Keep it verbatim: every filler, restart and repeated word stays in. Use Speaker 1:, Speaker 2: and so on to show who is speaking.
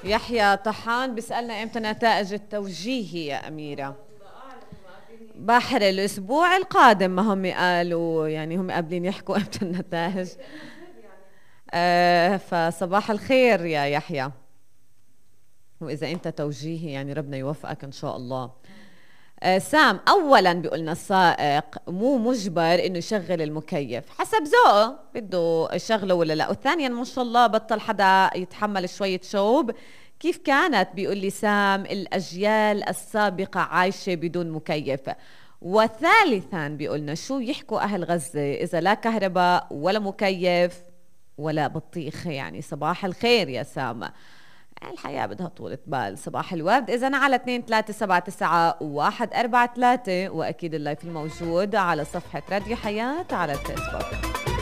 Speaker 1: يحيى طحان بيسألنا امتى نتائج التوجيهي يا أميرة؟ بحر الأسبوع القادم، ما هم قالوا يعني هم قابلين يحكوا امتى النتائج. آه فصباح الخير يا يحيى، وإذا أنت توجيهي يعني ربنا يوفقك إن شاء الله. آه سام، أولا بيقولنا السائق مو مجبر إنه يشغل المكيف، حسب ذوقه بده يشغله ولا لا. وثانيا ما شاء الله بطل حدا يتحمل شوية شوب. كيف كانت بيقول لي سام الأجيال السابقة عايشة بدون مكيف. وثالثا بيقولنا شو يحكوا أهل غزة إذا لا كهرباء ولا مكيف ولا بطيخ. يعني صباح الخير يا سام، الحياة بدها طولة بال. صباح الورد. إذا على اثنين ثلاثة سبعة تسعة واحد أربعة ثلاثة، وأكيد اللايف الموجود على صفحة راديو حياة على الفيسبوك.